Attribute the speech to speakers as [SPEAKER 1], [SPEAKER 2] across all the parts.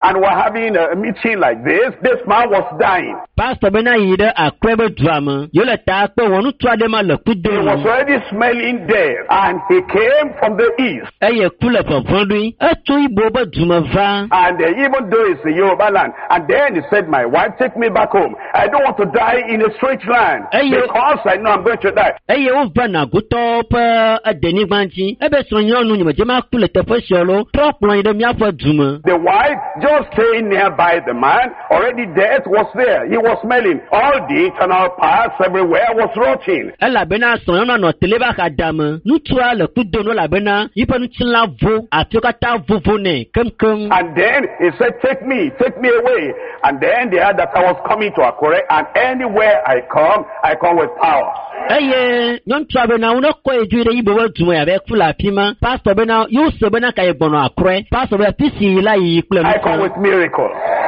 [SPEAKER 1] and were having a meeting like this. This man was dying.
[SPEAKER 2] Pastor Bena yide akrebe drama. Yole ta pe wonu twa de ma le kudo.
[SPEAKER 1] He was already smelling death, and he came from the east.
[SPEAKER 2] Eye kule fonfondui. Etu ibo ba duma va.
[SPEAKER 1] And even though it's a Yoruba land, and then he said, my wife, take me back home. I don't want to die in a strange land, because I know I'm going to die.
[SPEAKER 2] Eye o va na guto pa adeni gbanji. Ebe so nyonu ni majema kule tefe sholo. Trop lo ide mi afọ duma.
[SPEAKER 1] The wife just staying nearby the man. Already death was there. He was smelling. All the internal parts everywhere was rotting.
[SPEAKER 2] Ela bena so nyonu no teleba ka dama. Nutua le kudo no la bena. Ipa nutila vo. Atiokata vovo ne. Kem.
[SPEAKER 1] And then he said, take me away. And then they heard that I was coming to Akure, and anywhere I come with power.
[SPEAKER 2] Eye, non bena uno ko ejuire ibo wa duma ya be kula pima. Pastor bena you se bena ka ebono Akure. Pastor be pisi la yi kule.
[SPEAKER 1] I come with miracles.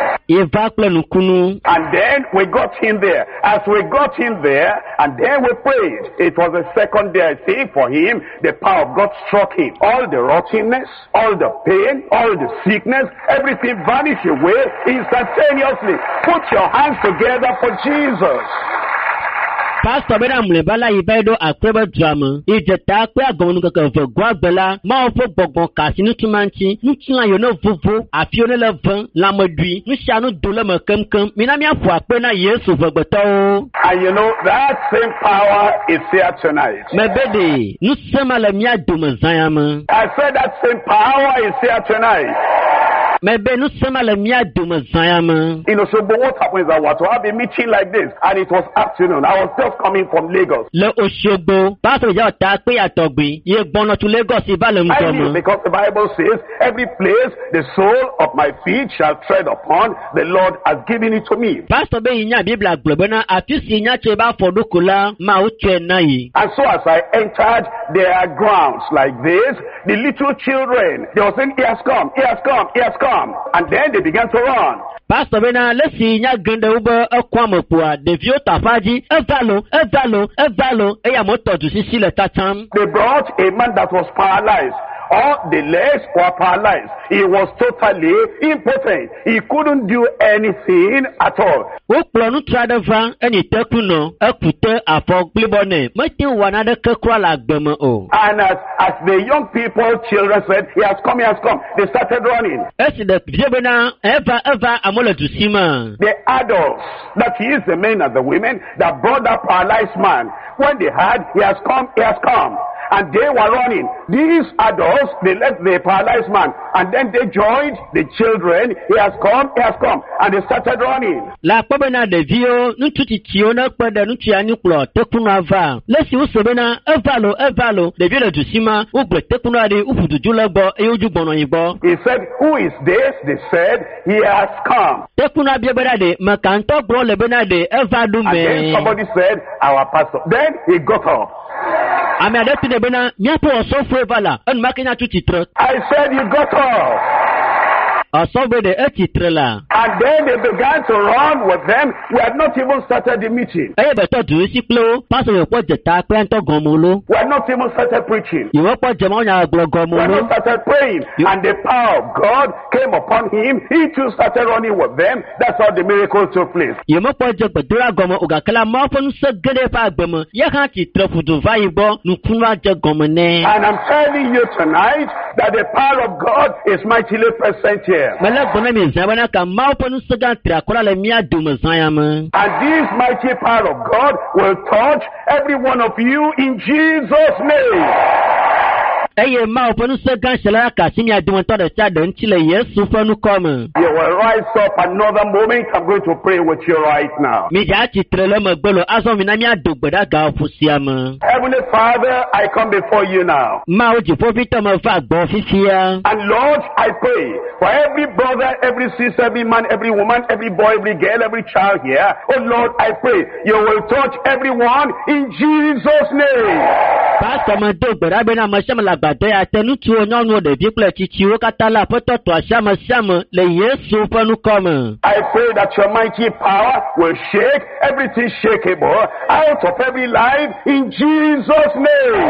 [SPEAKER 2] And
[SPEAKER 1] then we got in there. As we got in there, and then we prayed. It was the second day, I see, for him. The power of God struck him. All the rottenness, all the pain, all the sickness, everything vanished away instantaneously. Put your hands together for Jesus.
[SPEAKER 2] Pastor Bena Mulebala Ibedo Akrebe drama. Ijeta kwe agonu keke gwabela. Ma ofo bogbon kasi nutumanchi. Nutula yono vuvu. Afione le van. La medui. Nushanu dole me kem. Minami afu akpe na Yesu vegbeto.
[SPEAKER 1] And you know, that same power is here tonight.
[SPEAKER 2] Mebede. Nusema le miya dume zayama.
[SPEAKER 1] I said that same power is here tonight.
[SPEAKER 2] Maybe no sema le miya dume zayama.
[SPEAKER 1] You know, so but what happened is I was to have a meeting like this, and it was afternoon. I was just coming from Lagos.
[SPEAKER 2] Le Oshogbo, pastor ya ta pe atogbi, ye gbono to Lagos ibale
[SPEAKER 1] I knew, because the Bible says, every place the sole of my feet shall tread upon, the Lord has given it to me.
[SPEAKER 2] Pastor be inya Biblia globena atusi inya cheba fodukula ma uche nayi.
[SPEAKER 1] And so as I entered their grounds like this, the little children, they were saying, he has come, he has come, he has come. And then they began to run.
[SPEAKER 2] Pastor Bena, let's see, nya gende ube kwamopua, de vio tafaji, evalo, eya moto to sisi le tatam.
[SPEAKER 1] They brought a man that was paralyzed. All the legs were paralyzed. He was totally impotent. He couldn't do anything at all.
[SPEAKER 2] And
[SPEAKER 1] as the young people, children said, he has come, they started running. The adults, that is the men and the women that brought that paralyzed man, when they heard, he has come, and they were running. These adults, they left the paralyzed man, and then they joined the children. He has come, and they started running.
[SPEAKER 2] La pobena de vio, nututi tiona kwenda nutiani klo tekuna va. Lesi usebena evalo de vio de sima ugbe tekuna de ufudujula bo eoju bono yibo.
[SPEAKER 1] He said, who is this? They said, he has come.
[SPEAKER 2] Tekuna biebena de makanto bro lebena de evadu me.
[SPEAKER 1] And then somebody said, our pastor. Then he got up.
[SPEAKER 2] I said,
[SPEAKER 1] you got off. And then they began to run with them. We had not even started the meeting. We had not even started preaching. We had not started praying. And the power of God came upon him. He too started running with them. That's how the miracle took place. And I'm telling you tonight that the power of God is mightily present here. And this mighty power of God will touch every one of you in Jesus' name. You will rise up another moment. I'm going to pray with you right now. Heavenly Father, I come before you now. And Lord, I pray for every brother, every sister, every man, every woman, every boy, every girl, every child here. Oh Lord, I pray you will touch everyone in Jesus' name. I pray that your mighty power will shake everything shakeable out of every life in Jesus' name.